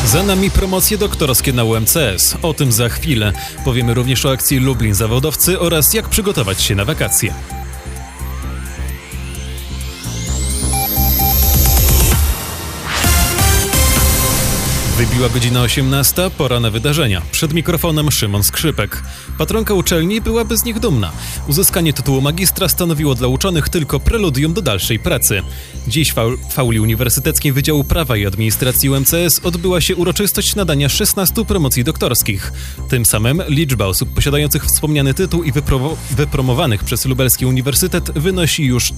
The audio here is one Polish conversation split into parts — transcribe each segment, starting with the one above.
Za nami promocje doktorskie na UMCS. O tym za chwilę. Powiemy również o akcji Lublin Zawodowcy oraz jak przygotować się na wakacje. Wybiła godzina 18, pora na wydarzenia. Przed mikrofonem Szymon Skrzypek. Patronka uczelni byłaby z nich dumna. Uzyskanie tytułu magistra stanowiło dla uczonych tylko preludium do dalszej pracy. Dziś w auli Uniwersyteckiej Wydziału Prawa i Administracji UMCS odbyła się uroczystość nadania 16 promocji doktorskich. Tym samym liczba osób posiadających wspomniany tytuł i wypromowanych przez Lubelski Uniwersytet wynosi już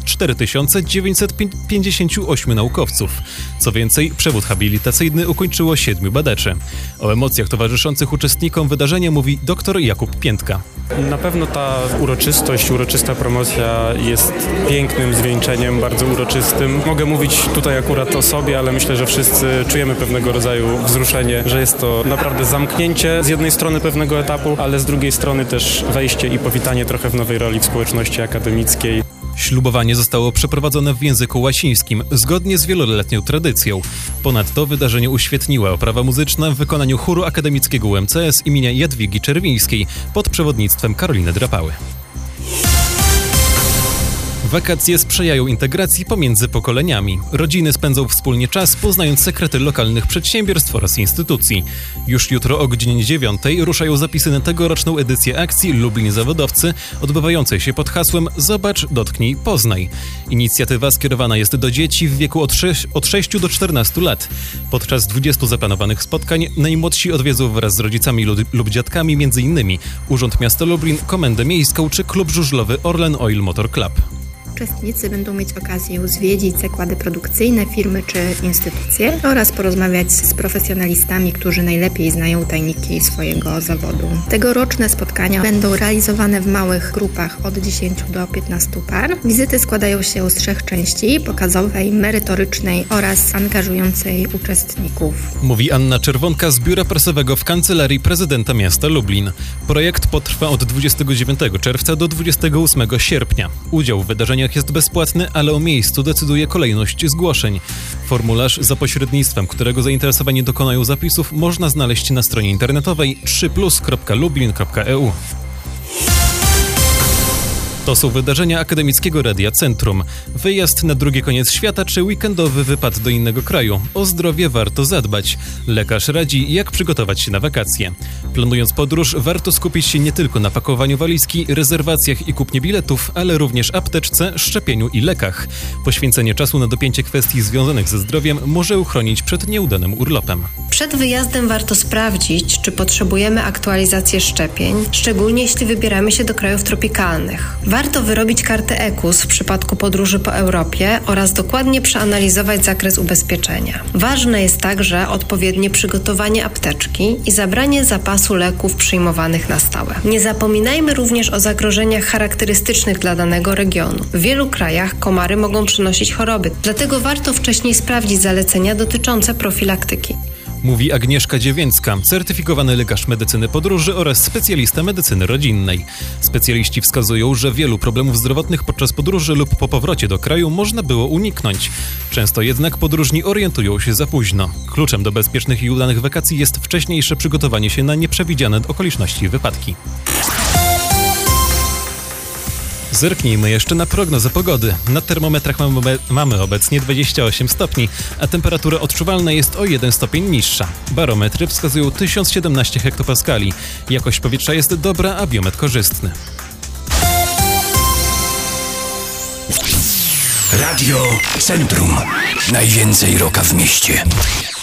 4958 naukowców. Co więcej, przewód habilitacyjny ukończyło 7 badaczy. O emocjach towarzyszących uczestnikom wydarzenia mówi dr Jakub Piętka. Na pewno ta uroczysta promocja jest pięknym zwieńczeniem, bardzo uroczystym. Mogę mówić tutaj akurat o sobie, ale myślę, że wszyscy czujemy pewnego rodzaju wzruszenie, że jest to naprawdę zamknięcie z jednej strony pewnego etapu, ale z drugiej strony też wejście i powitanie trochę w nowej roli w społeczności akademickiej. Ślubowanie zostało przeprowadzone w języku łacińskim, zgodnie z wieloletnią tradycją. Ponadto wydarzenie uświetniła oprawa muzyczna w wykonaniu chóru akademickiego UMCS imienia Jadwigi Czerwińskiej pod przewodnictwem Karoliny Drapały. Wakacje sprzyjają integracji pomiędzy pokoleniami. Rodziny spędzą wspólnie czas, poznając sekrety lokalnych przedsiębiorstw oraz instytucji. Już jutro o godzinie 9 ruszają zapisy na tegoroczną edycję akcji Lublin Zawodowcy, odbywającej się pod hasłem Zobacz, dotknij, poznaj. Inicjatywa skierowana jest do dzieci w wieku od 6 do 14 lat. Podczas 20 zaplanowanych spotkań najmłodsi odwiedzą wraz z rodzicami lub dziadkami m.in. Urząd Miasta Lublin, Komendę Miejską czy klub żużlowy Orlen Oil Motor Club. Uczestnicy będą mieć okazję zwiedzić zakłady produkcyjne, firmy czy instytucje oraz porozmawiać z profesjonalistami, którzy najlepiej znają tajniki swojego zawodu. Tegoroczne spotkania będą realizowane w małych grupach od 10 do 15 par. Wizyty składają się z 3 części: pokazowej, merytorycznej oraz angażującej uczestników. Mówi Anna Czerwonka z Biura Prasowego w Kancelarii Prezydenta Miasta Lublin. Projekt potrwa od 29 czerwca do 28 sierpnia. Udział w wydarzeniach jest bezpłatny, ale o miejscu decyduje kolejność zgłoszeń. Formularz, za pośrednictwem którego zainteresowani dokonają zapisów, można znaleźć na stronie internetowej 3plus.lublin.eu. To są wydarzenia Akademickiego Radia Centrum. Wyjazd na drugi koniec świata czy weekendowy wypad do innego kraju. O zdrowie warto zadbać. Lekarz radzi, jak przygotować się na wakacje. Planując podróż, warto skupić się nie tylko na pakowaniu walizki, rezerwacjach i kupnie biletów, ale również apteczce, szczepieniu i lekach. Poświęcenie czasu na dopięcie kwestii związanych ze zdrowiem może uchronić przed nieudanym urlopem. Przed wyjazdem warto sprawdzić, czy potrzebujemy aktualizacji szczepień, szczególnie jeśli wybieramy się do krajów tropikalnych. Warto wyrobić kartę EKUS w przypadku podróży po Europie oraz dokładnie przeanalizować zakres ubezpieczenia. Ważne jest także odpowiednie przygotowanie apteczki i zabranie zapasu leków przyjmowanych na stałe. Nie zapominajmy również o zagrożeniach charakterystycznych dla danego regionu. W wielu krajach komary mogą przynosić choroby, dlatego warto wcześniej sprawdzić zalecenia dotyczące profilaktyki. Mówi Agnieszka Dziewięcka, certyfikowany lekarz medycyny podróży oraz specjalista medycyny rodzinnej. Specjaliści wskazują, że wielu problemów zdrowotnych podczas podróży lub po powrocie do kraju można było uniknąć. Często jednak podróżni orientują się za późno. Kluczem do bezpiecznych i udanych wakacji jest wcześniejsze przygotowanie się na nieprzewidziane okoliczności i wypadki. Zerknijmy jeszcze na prognozę pogody. Na termometrach mamy obecnie 28 stopni, a temperatura odczuwalna jest o 1 stopień niższa. Barometry wskazują 1017 hektopaskali. Jakość powietrza jest dobra, a biometr korzystny. Radio Centrum. Najwięcej rocka w mieście.